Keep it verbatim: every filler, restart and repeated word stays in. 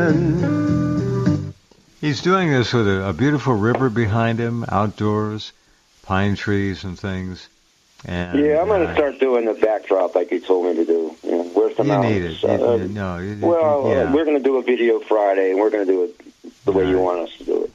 again. He's doing this with a, a beautiful river behind him, outdoors, pine trees and things. And, yeah, I'm going to uh, start doing the backdrop like you told me to do. You know, where's the you mountains? need it. You, Uh, you, no, you, well, yeah. uh, we're going to do a video Friday, and we're going to do it the way Right. you want us to do it.